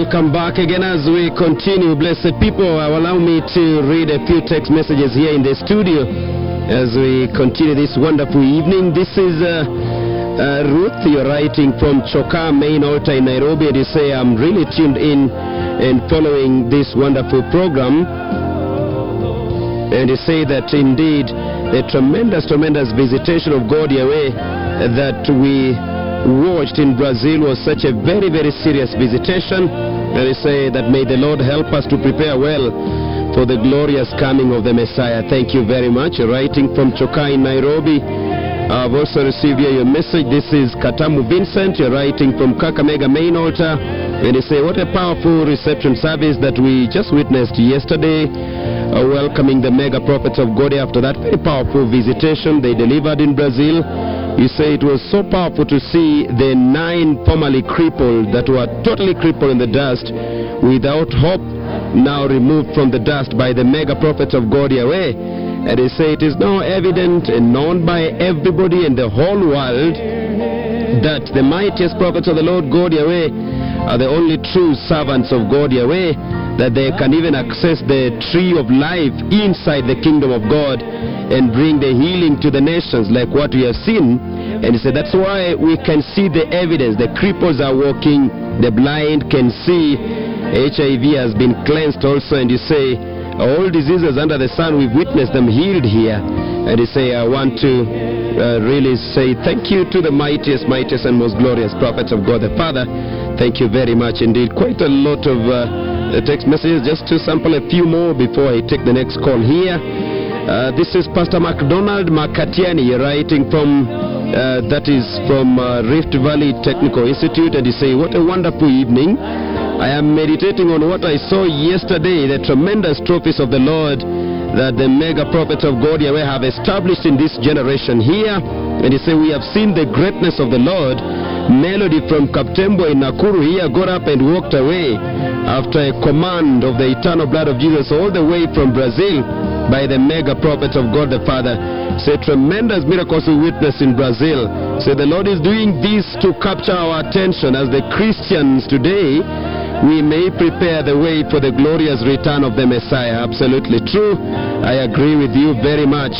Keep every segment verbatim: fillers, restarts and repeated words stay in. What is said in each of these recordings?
welcome back again as we continue. Blessed people, allow me to read a few text messages here in the studio as we continue this wonderful evening. This is uh, uh, Ruth. You're writing from Choka Main Altar in Nairobi, and you say, I'm really tuned in and following this wonderful program. And you say that indeed the tremendous, tremendous visitation of God Yahweh that we watched in Brazil was such a very, very serious visitation. And I say that may the Lord help us to prepare well for the glorious coming of the Messiah. Thank you very much. Writing from Choka in Nairobi. I've also received here your message. This is Katamu Vincent. You're writing from Kakamega Main Altar. And you say, what a powerful reception service that we just witnessed yesterday, uh, welcoming the mega prophets of God after that very powerful visitation they delivered in Brazil. You say it was so powerful to see the nine formerly crippled that were totally crippled in the dust without hope, now removed from the dust by the mega prophets of God Yahweh. And they say it is now evident and known by everybody in the whole world that the mightiest prophets of the Lord God Yahweh are the only true servants of God Yahweh, that they can even access the tree of life inside the kingdom of God and bring the healing to the nations like what we have seen. And he said that's why we can see the evidence. The cripples are walking, the blind can see, H I V has been cleansed also. And you say all diseases under the sun, we've witnessed them healed here. And you say I want to uh, really say thank you to the mightiest, mightiest and most glorious prophets of God the Father. Thank you very much indeed. Quite a lot of uh, text messages. Just to sample a few more before I take the next call here. Uh, this is Pastor MacDonald Makatiani writing from, uh, that is from uh, Rift Valley Technical Institute, and you say, what a wonderful evening. I am meditating on what I saw yesterday, the tremendous trophies of the Lord that the mega prophets of God Yahweh have established in this generation here. And you say, we have seen the greatness of the Lord. Melody from Kaptembo in Nakuru here got up and walked away after a command of the eternal blood of Jesus all the way from Brazil by the mega prophets of God the Father. Say tremendous miracles we witness in Brazil. Say the Lord is doing this to capture our attention as the Christians today. We may prepare the way for the glorious return of the Messiah. Absolutely true. I agree with you very much.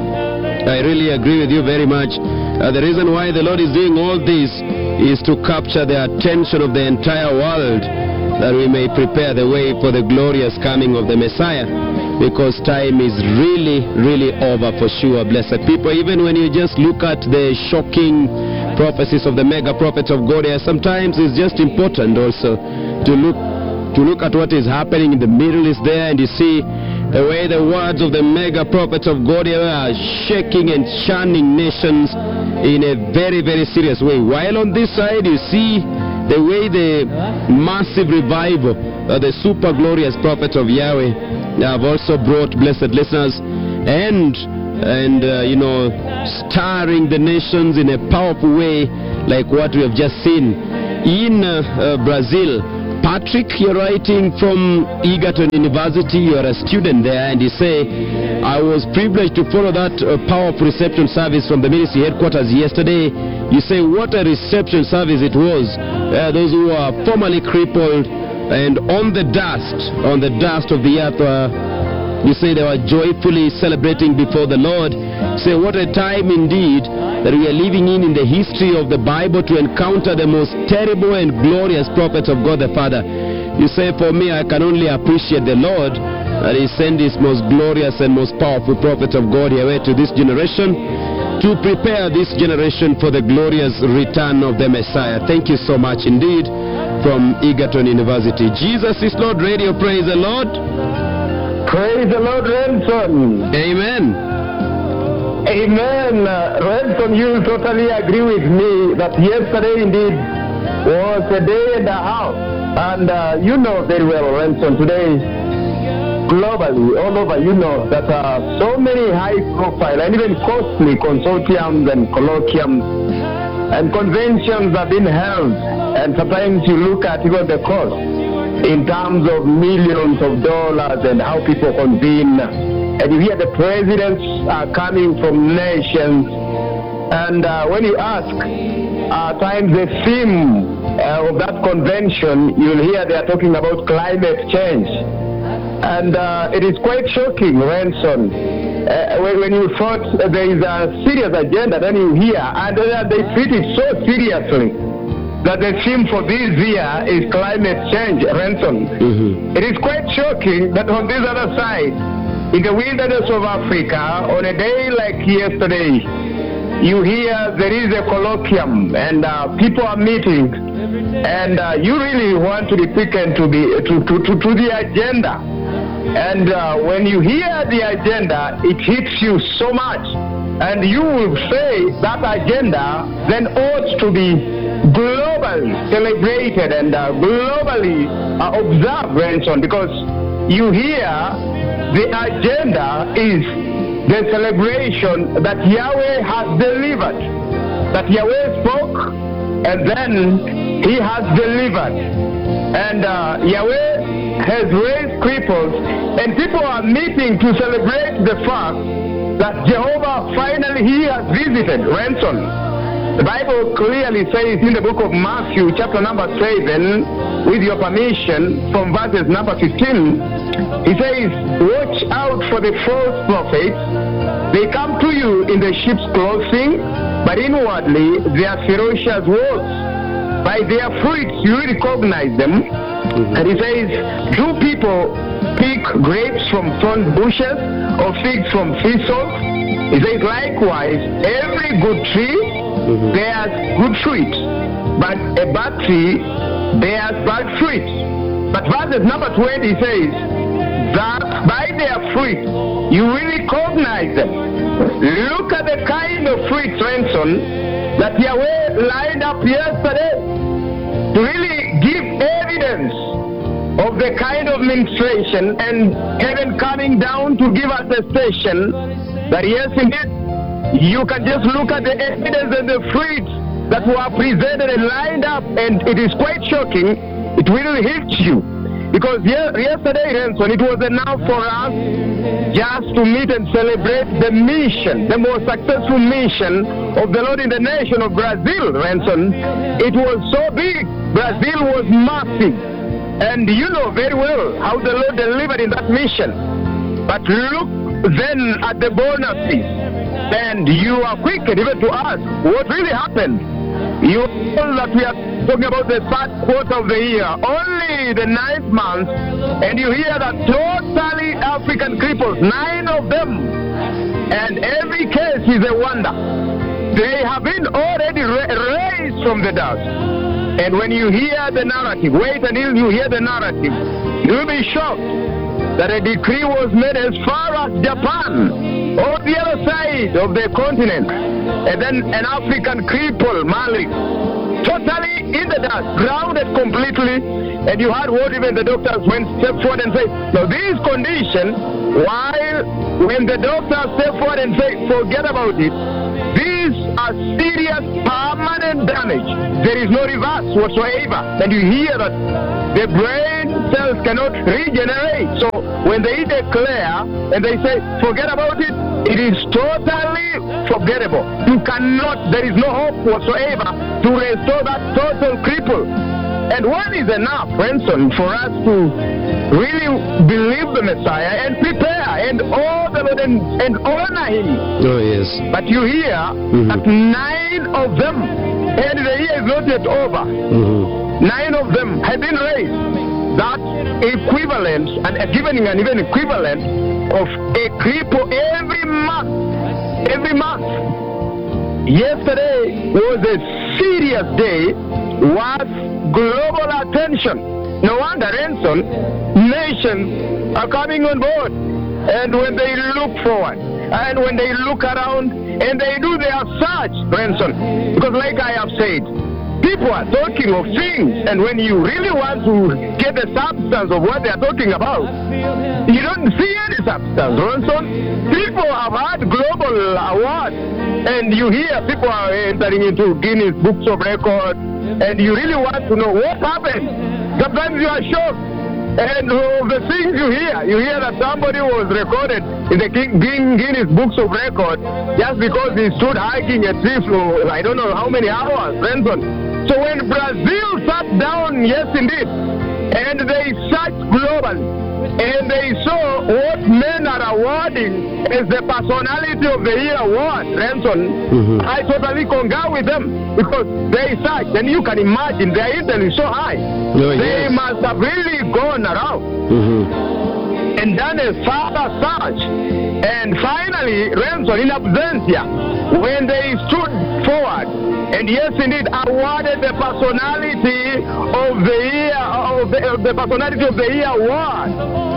I really agree with you very much. Uh, the reason why the Lord is doing all this is to capture the attention of the entire world, that we may prepare the way for the glorious coming of the Messiah, because time is really, really over for sure, blessed people. Even when you just look at the shocking prophecies of the mega prophets of God, sometimes it's just important also to look to look at what is happening in the Middle East there, and you see the way the words of the mega prophets of God are shaking and churning nations in a very, very serious way. While on this side you see the way the massive revival, uh, the super glorious prophets of Yahweh have also brought, blessed listeners, and and uh, you know, stirring the nations in a powerful way like what we have just seen in uh, uh, Brazil. Patrick, you're writing from Egerton University. You are a student there, and you say, I was privileged to follow that uh, powerful reception service from the ministry headquarters yesterday. You say, what a reception service it was. Uh, those who are formerly crippled and on the dust, on the dust of the earth, uh, you say they were joyfully celebrating before the Lord. Say, what a time indeed that we are living in in the history of the Bible to encounter the most terrible and glorious prophets of God the Father. You say, for me, I can only appreciate the Lord that He sent His most glorious and most powerful prophets of God Yahweh to this generation to prepare this generation for the glorious return of the Messiah. Thank you so much indeed from Egerton University. Jesus is Lord Radio. Praise the Lord. Praise the Lord, Renson. Amen. Amen. Uh, Renson, you totally agree with me that yesterday indeed was a day and a half. And uh, you know very well, Renson, today, globally, all over, you know that uh, so many high-profile and even costly consortiums and colloquiums and conventions have been held. And sometimes you look at even the cost in terms of millions of dollars and how people convene. And you hear the presidents are coming from nations. And uh, when you ask, at times the theme uh, uh, of that convention, you'll hear they are talking about climate change. And uh, it is quite shocking, Ransom, uh, when, when you thought there is a serious agenda, then you hear, and uh, they treat it so seriously that the theme for this year is climate change, Ransom. Mm-hmm. It is quite shocking that on this other side, in the wilderness of Africa, on a day like yesterday, you hear there is a colloquium and uh, people are meeting, and uh, you really want to be taken to the to, to, to, to the agenda. And uh, when you hear the agenda, it hits you so much. And you will say that agenda then ought to be globally celebrated and uh, globally uh, observed, Ransom, because you hear the agenda is the celebration that Yahweh has delivered. That Yahweh spoke, and then he has delivered. And uh, Yahweh has raised cripples, and people are meeting to celebrate the fact that Jehovah finally he has visited. Ransom. The Bible clearly says in the book of Matthew, chapter number seven, with your permission, from verses number fifteen, he says, watch out for the false prophets. They come to you in the sheep's clothing, but inwardly they are ferocious wolves. By their fruits you recognize them. Mm-hmm. And he says, do people pick grapes from thorn bushes or figs from thistles? He says, likewise, every good tree mm-hmm. bears good fruit, but a bad tree bears bad fruit. But verses number twenty says, that by their fruit you will recognize them. Look at the kind of fruit, Ransom, that Yahweh lined up yesterday to really give evidence of the kind of ministration and heaven coming down to give us a station that yes indeed you can just look at the evidence and the fruits that were presented and lined up, and it is quite shocking. It will hit you. Because yesterday, Ransom, it was enough for us just to meet and celebrate the mission, the most successful mission of the Lord in the nation of Brazil, Ransom. It was so big. Brazil was massive. And you know very well how the Lord delivered in that mission. But look then at the bonuses. And you are quick even to ask what really happened. You know that we are talking about the third quarter of the year, only the ninth month, and you hear that totally African cripples, nine of them, and every case is a wonder. They have been already ra- raised from the dust. And when you hear the narrative, wait until you hear the narrative, you'll be shocked that a decree was made as far as Japan, on the other side of the continent, and then an African cripple, Malik, totally in the dust, grounded completely. And you heard what even the doctors went step forward and say, now this condition, while when the doctors step forward and say, forget about it, these are serious permanent damage. There is no reverse whatsoever. And you hear that the brain cells cannot regenerate. So when they declare and they say, forget about it, it is totally forgettable. You cannot, there is no hope whatsoever to restore that total cripple. And one is enough, Ransom, for us to really believe the Messiah and prepare and all the Lord and, and honor Him. Oh, yes. But you hear mm-hmm. that nine of them, and the year is not yet over, mm-hmm. nine of them have been raised. That equivalent, and given an even equivalent of a cripple every month. Every month. Yesterday was a serious day, worth global attention. No wonder, Ransom, nations are coming on board. And when they look forward, and when they look around, and they do their search, Ransom, because like I have said, people are talking of things, and when you really want to get the substance of what they are talking about, you don't see any substance, Ransom. People have had global awards, and you hear people are entering into Guinness Books of Records, and you really want to know what happened. Sometimes you are shocked. And of the things you hear, you hear that somebody was recorded in the Guinness Books of Records just because he stood hiking a tree for I don't know how many hours, Ransom. So when Brazil sat on, yes indeed. And they searched globally. And they saw what men are awarding as the Personality of the Year award, Renson. Mm-hmm. I totally concur with them because they searched, and you can imagine their intel is so high. Oh, they yes. must have really gone around Mm-hmm. and done a further search. And finally, Renson, in absentia, when they stood forward and yes indeed awarded the Personality of the Year, of the, of the Personality of the Year award,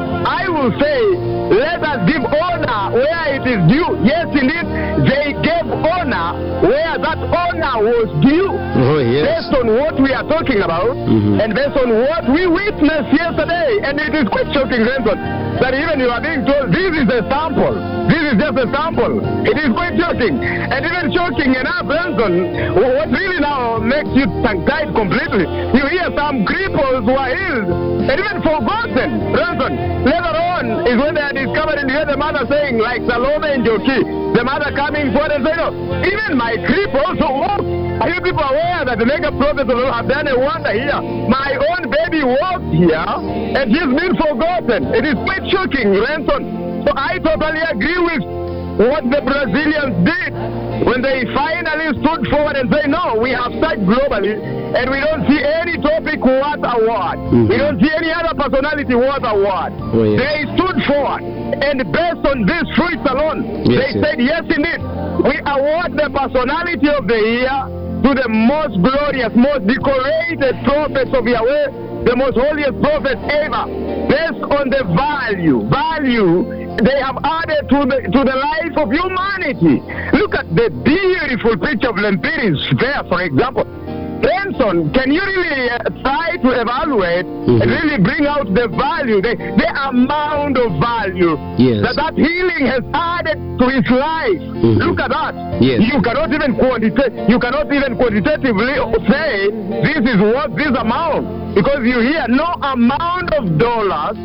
I will say, let us give honor where it is due. Yes indeed, they gave honor where that honor was due. Oh, yes. Based on what we are talking about, Mm-hmm. and based on what we witnessed yesterday. And it is quite shocking, Renson, that even you are being told this is a sample. This is just a sample. It is quite shocking. And even shocking enough, Renson, what really now makes you tongue-tied completely, you hear some cripples who are healed and even forgotten, Renson. Later on is when they are discovered and you hear the mother saying, like Salome and Joki, the mother coming forward and saying, no, even my cripple also walked. Are you people aware that the mega prophets of the Lord have done a wonder here? My own baby walked here and she's been forgotten. It is quite shocking, Renson. So I totally agree with what the Brazilians did when they finally stood forward and say, no, we have searched globally and we don't see any topic worth award. Mm-hmm. We don't see any other personality worth award. Oh, yes. They stood forward and based on these fruits alone, Yes, they yes. said, yes indeed, we award the Personality of the Year to the most glorious, most decorated prophets of Yahweh, the most holiest prophet ever, based on the value, value they have added to the to the life of humanity. Look at the beautiful picture of Lempiris there, for example. Renson, can you really uh, try to evaluate Mm-hmm. and really bring out the value, the, the amount of value Yes. that that healing has added to his life? Mhm. Look at that. Yes. You cannot even quantita- you cannot even quantitatively say this is what this amount, because you hear no amount of dollars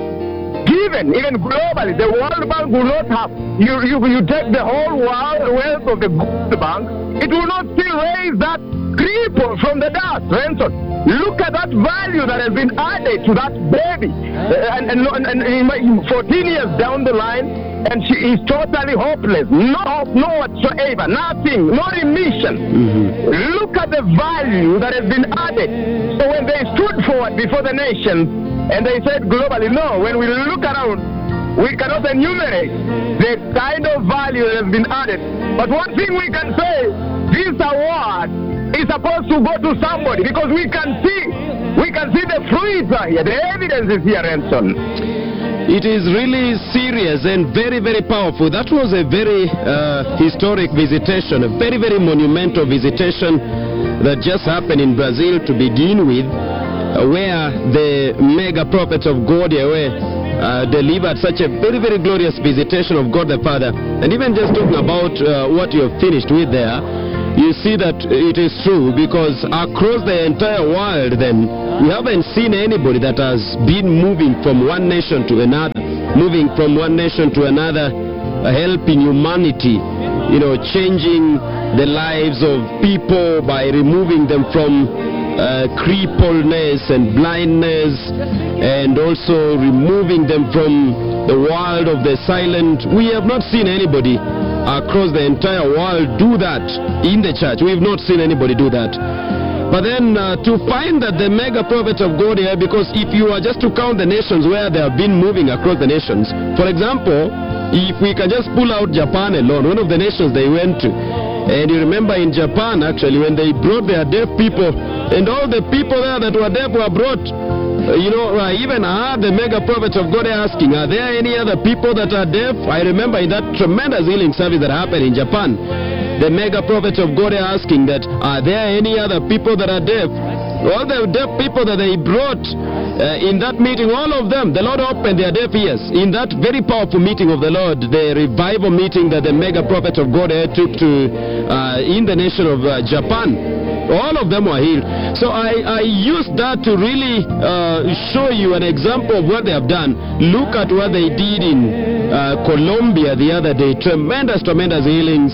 given, even globally. The World Bank will not have, you, you, you take the whole world wealth of the World Bank, it will not still raise that cripple from the dust, Renson. Look at that value that has been added to that baby. Uh, and, and, and, and fourteen years down the line, and she is totally hopeless. No hope, no whatsoever, nothing, no remission. Mm-hmm. Look at the value that has been added. So when they stood forward before the nations, and they said globally, no, when we look around, we cannot enumerate the kind of value that has been added. But one thing we can say, this award is supposed to go to somebody, because we can see, we can see the fruits are here, the evidence is here, Renson. It is really serious and very, very powerful. That was a very uh, historic visitation, a very, very monumental visitation that just happened in Brazil to begin with, uh, where the mega prophets of God Yahweh uh, delivered such a very, very glorious visitation of God the Father. And even just talking about uh, what you have finished with there, you see that it is true, because across the entire world then, we haven't seen anybody that has been moving from one nation to another, moving from one nation to another, uh, helping humanity, you know, changing the lives of people by removing them from uh, crippledness and blindness, and also removing them from the world of the silent. We have not seen anybody across the entire world do that in the church. We have not seen anybody do that. But then uh, to find that the mega prophets of God here, because if you are just to count the nations where they have been moving across the nations, for example, if we can just pull out Japan alone, one of the nations they went to, and you remember in Japan actually when they brought their deaf people, and all the people there that were deaf were brought, uh, you know, uh, even I heard the mega prophets of God asking, are there any other people that are deaf? I remember in that tremendous healing service that happened in Japan, the mega prophets of God are asking that, are there any other people that are deaf? All the deaf people that they brought uh, in that meeting, all of them, the Lord opened their deaf ears. In that very powerful meeting of the Lord, the revival meeting that the mega prophets of God took to uh, in the nation of uh, Japan, all of them were healed. So I, I used that to really uh, show you an example of what they have done. Look at what they did in uh, Colombia the other day. Tremendous, tremendous healings.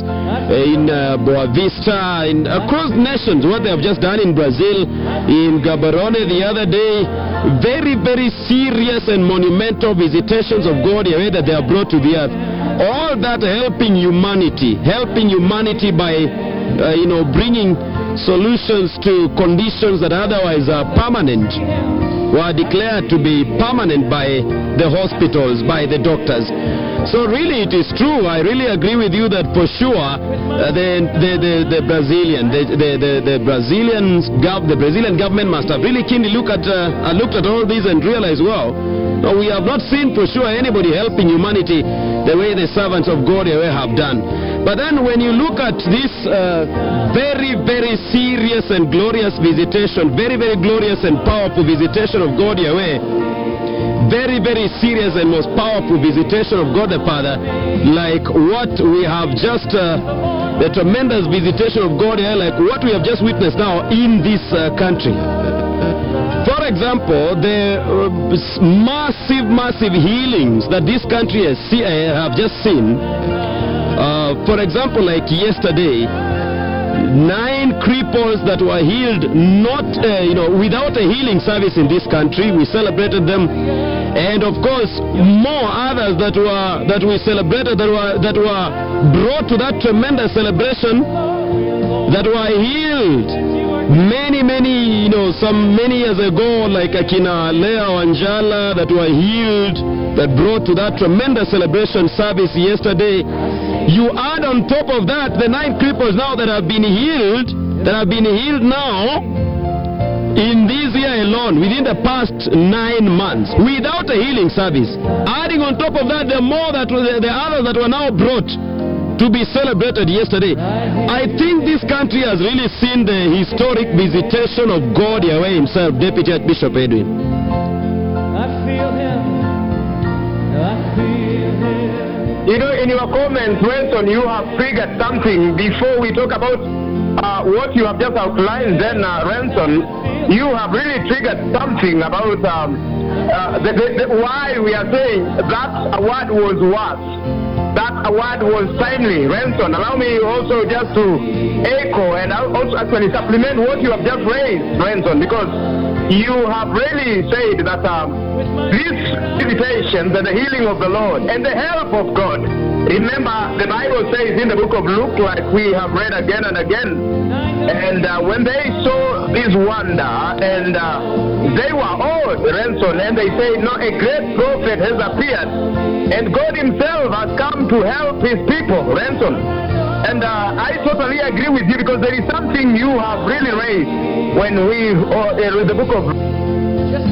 in uh, Boa Vista, in across nations, what they have just done in Brazil, in Gaborone the other day, very, very serious and monumental visitations of God Yahweh that they have brought to the earth. All that helping humanity, helping humanity by, uh, you know, bringing solutions to conditions that otherwise are permanent, were declared to be permanent by the hospitals, by the doctors. So really it is true. I really agree with you that for sure uh, the, the, the, the Brazilian, the, the, the, the Brazilian gov, the Brazilian government must have really keenly look at, uh, looked at all this and realized, well, no, we have not seen for sure anybody helping humanity the way the servants of God have done. But then when you look at this uh, very, very serious and glorious visitation, very, very glorious and powerful visitation of God Yahweh, very, very serious and most powerful visitation of God the Father, like what we have just, uh, the tremendous visitation of God Yahweh, like what we have just witnessed now in this uh, country. For example, the uh, massive, massive healings that this country has see, uh, have just seen. Uh, for example, like yesterday, nine cripples that were healed, not uh, you know, without a healing service in this country. We celebrated them, and of course, more others that were that we celebrated that were that were brought to that tremendous celebration that were healed. Many, many, you know, some many years ago, like Akina Lea Wanjala, that were healed, that brought to that tremendous celebration service yesterday. You add on top of that the nine cripples now that have been healed, that have been healed now in this year alone, within the past nine months, without a healing service. Adding on top of that, the more that the, the others that were now brought to be celebrated yesterday. I think this country has really seen the historic visitation of God Yahweh himself, Deputy Archbishop Edwin. I feel him. I feel him. You know, in your comments, Wilson, you have triggered something before we talk about uh, what you have just outlined. Then, uh, Ransom, you have really triggered something about um, uh, the, the, the, why we are saying that award was worse. That award was timely. Ransom, allow me also just to echo and also actually supplement what you have just raised, Ransom, because you have really said that um, this visitation, that the healing of the Lord and the help of God. Remember, the Bible says in the book of Luke, like we have read again and again, and uh, when they saw this wonder, and uh, they were awed, Ransom, and they said, no, a great prophet has appeared, and God himself has come to help his people, Ransom. And uh, I totally agree with you, because there is something you have really raised when we uh, read the book of